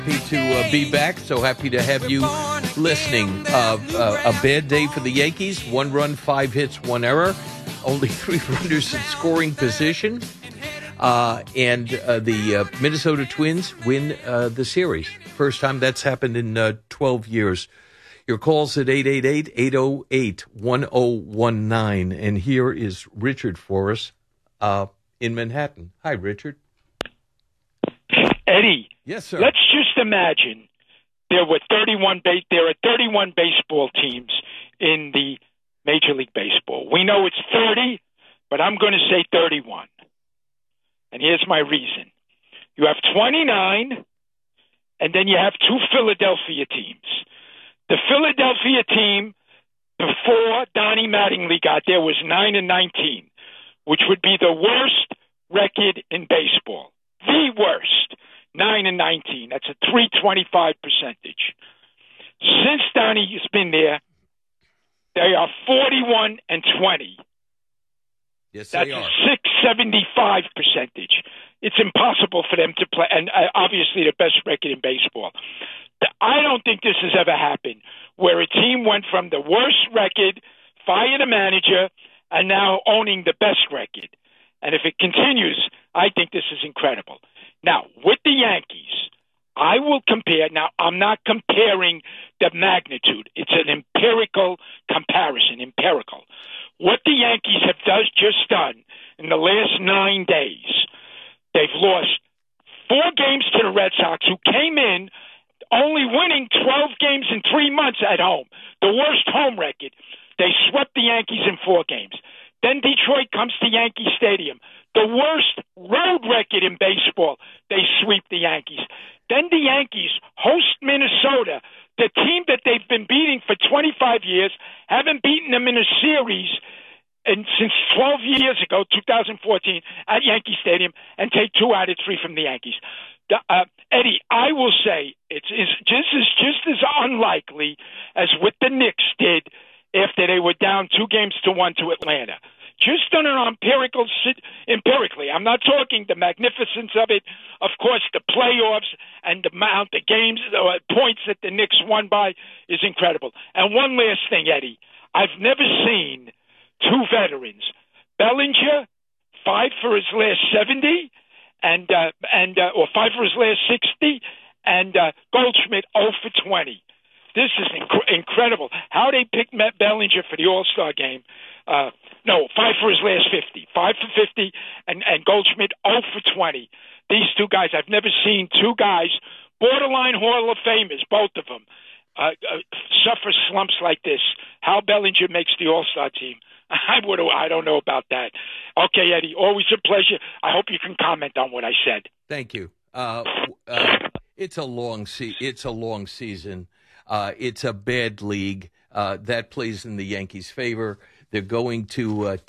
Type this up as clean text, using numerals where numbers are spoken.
Happy to be back. So happy to have you listening. A bad day for the Yankees. 1 run, 5 hits, 1 error. Only 3 runners in scoring position. And the Minnesota Twins win the series. First time that's happened in 12 years. Your calls at 888-808-1019. And here is Richard for us in Manhattan. Hi, Richard. Eddie. Yes, sir. Let's just imagine there are 31 baseball teams in the Major League Baseball. We know it's 30, but I'm going to say 31. And here's my reason. You have 29, and then you have 2 Philadelphia teams. The Philadelphia team before Donnie Mattingly got there was 9-19, which would be the worst record in baseball. The worst. 9-19. That's a .325 percentage. Since Donnie has been there, they are 41-20. Yes, that's they are. A .675 percentage. It's impossible for them to play, and obviously the best record in baseball. I don't think this has ever happened, where a team went from the worst record, fired a manager, and now owning the best record. And if it continues, I think this is incredible. Now, with the Yankees, I will compare. Now, I'm not comparing the magnitude. It's an empirical comparison, empirical. What the Yankees have just done in the last 9 days, they've lost 4 games to the Red Sox, who came in only winning 12 games in 3 months at home, the worst home record. They swept the Yankees in 4 games. Then Detroit comes to Yankee Stadium. The worst road record in baseball. They sweep the Yankees. Then the Yankees host Minnesota, the team that they've been beating for 25 years, haven't beaten them in a series since 12 years ago, 2014, at Yankee Stadium, and take 2 out of 3 from the Yankees. Eddie, I will say it's just as unlikely as what the Knicks did after they were down 2-1 to Atlanta. Just on an empirically. I'm not talking the magnificence of it. Of course, the playoffs and the amount of games, points that the Knicks won by is incredible. And one last thing, Eddie. I've never seen 2 veterans. Bellinger, 5 for his last 70, or 5 for his last 60, and Goldschmidt 0 for 20. This is incredible. How they picked Matt Bellinger for the All-Star game. 5 for his last 50. 5 for 50, and Goldschmidt 0 for 20. These 2 guys, I've never seen 2 guys, borderline Hall of Famers, both of them, suffer slumps like this. How Bellinger makes the All-Star team, I don't know about that. Okay, Eddie, always a pleasure. I hope you can comment on what I said. Thank you. It's a long season. It's a bad league. That plays in the Yankees' favor. They're going to